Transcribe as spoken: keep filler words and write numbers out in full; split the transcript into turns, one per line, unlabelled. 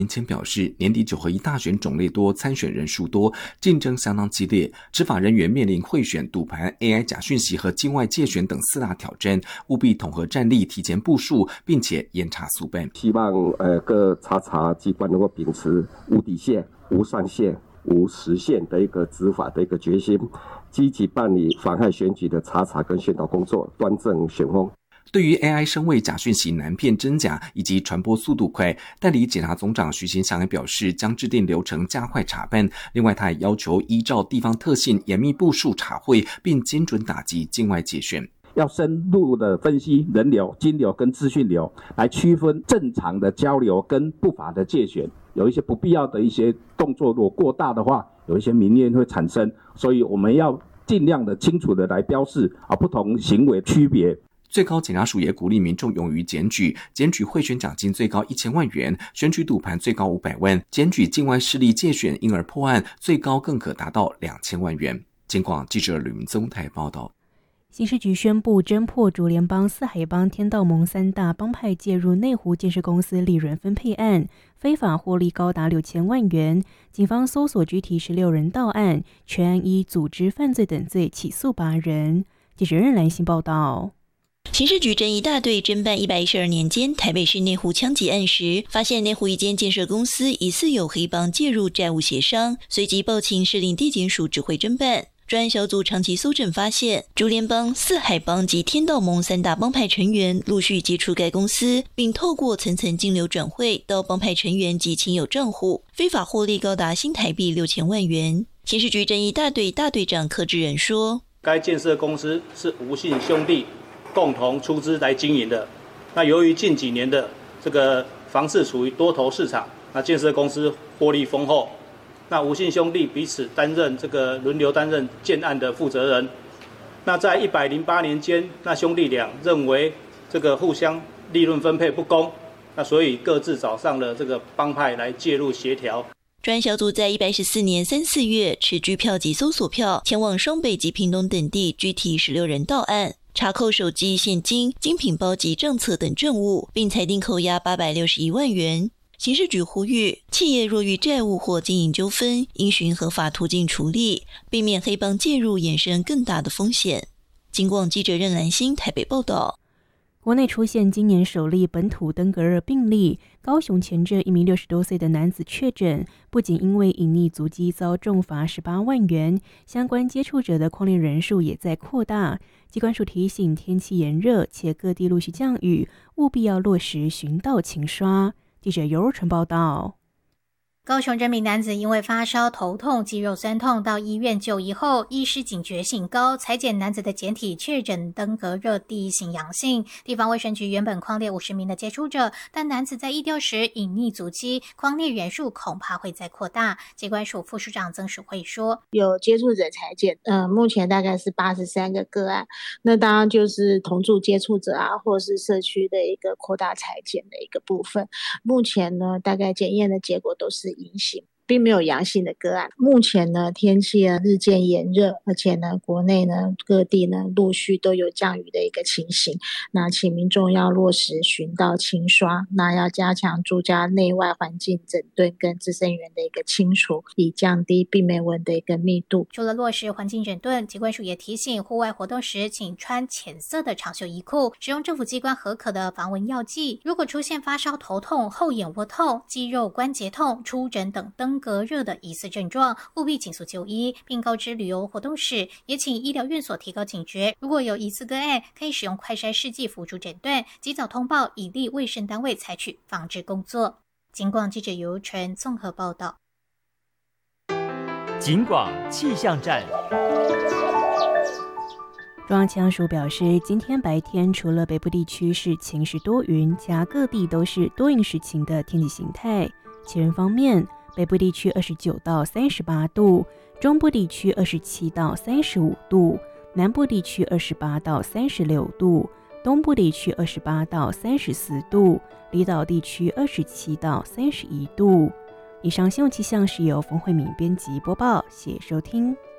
年前表示，年底九合一大选种类多，参选人数多，竞争相当激烈，执法人员面临贿选、赌盘、A I 假讯息和境外介选等四大挑战，务必统合战力，提前部署，并且严查肃办。
希望呃各查查机关能够秉持无底线、无上限、无时限的一个执法的一个决心，积极办理妨害选举的查查跟宣导工作，端正选风。
对于 A I 声位假讯息难辨真假以及传播速度快，代理检察总长徐新祥也表示，将制定流程加快查办。另外，他也要求依照地方特性严密部署查汇，并精准打击境外介选。
要深入的分析人流、金流跟资讯流，来区分正常的交流跟不法的介选。有一些不必要的一些动作，如果过大的话，有一些民怨会产生，所以我们要尽量的清楚的来标示啊不同行为区别。
最高检察署也鼓励民众勇于检举，检举贿选奖金最高一千万元，选举赌盘最高五百万，检举境外势力介选因而破案，最高更可达到两千万元。警广记者吕明宗台报道。
刑事局宣布侦破竹联帮、四海帮、天道盟三大帮派介入内湖建设公司利润分配案，非法获利高达六千万元。警方搜索拘提十六人到案，全案依组织犯罪等罪起诉八人。记者任兰心报道。
刑事局侦缉大队侦办一百一十二年间台北市内湖枪击案时，发现内湖一间建设公司疑似有黑帮介入债务协商，随即报请士林地检署指挥侦办。专案小组长期搜证发现，竹联帮、四海帮及天道盟三大帮派成员陆续接触该公司，并透过层层金流转汇到帮派成员及亲友账户，非法获利高达新台币六千万元。刑事局侦缉大队大队长柯志仁说：“
该建设公司是吴姓兄弟共同出资来经营的。那由于近几年的这个房市处于多头市场，那建设公司获利丰厚。那吴姓兄弟彼此担任这个轮流担任建案的负责人。那在一百零八年间，那兄弟俩认为这个互相利润分配不公，那所以各自找上了这个帮派来介入协调。”
专案小组在一百一十四年三四月持拘票及搜索票前往双北及屏东等地拘提十六人到案，查扣手机、现金、精品包及账册等证物，并裁定扣押八百六十一万元。刑事局呼吁，企业若遇债务或经营纠纷，应循合法途径处理，避免黑帮介入衍生更大的风险。警广记者任兰心台北报道。
国内出现今年首例本土登革热病例，高雄前镇一名六十多岁的男子确诊，不仅因为隐匿足迹遭重罚十八万元，相关接触者的匡列人数也在扩大。机关署提醒，天气炎热且各地陆续降雨，务必要落实巡倒勤刷。记者尤若纯报道。
高雄这名男子因为发烧、头痛、肌肉酸痛到医院就医后，医师警觉性高，采检男子的检体确诊登革热第一型阳性。地方卫生局原本匡列五十名的接触者，但男子在疫调时隐匿足迹，匡列人数恐怕会再扩大。疾管署副署长曾淑慧说：“
有接触者采检，呃，目前大概是八十三个个案。那当然就是同住接触者啊，或是社区的一个扩大采检的一个部分。目前呢，大概检验的结果都是阴性，并没有阳性的个案。目前呢，天气呢日渐炎热，而且呢，国内呢各地呢陆续都有降雨的一个情形。那请民众要落实巡倒清刷，那要加强住家内外环境整顿跟滋生源的一个清除，以降低病媒蚊的一个密度。
除了落实环境整顿，疾管署也提醒，户外活动时请穿浅色的长袖衣裤，使用政府机关核可的防蚊药剂。如果出现发烧、头痛、后眼窝痛、肌肉关节痛、出疹等登革热的疑似症状，务必尽速就医，并告知旅游活动时，也请医疗院所提高警觉。如果有疑似个案，可以使用快筛试剂辅助诊断，及早通报，以利卫生单位采取防治工作。警广记者尤纯综合报道。
警广气象站。
中央气象署表示，今天白天除了北部地区是晴时多云，其他各地都是多云时晴的天气形态。气温方面，北部地区二十九到三十八度，中部地区二十七到三十五度，南部地区二十八到三十六度，东部地区二十八到三十四度，离岛地区二十七到三十一度。以上新闻气象是由冯慧敏编辑播报，谢谢收听。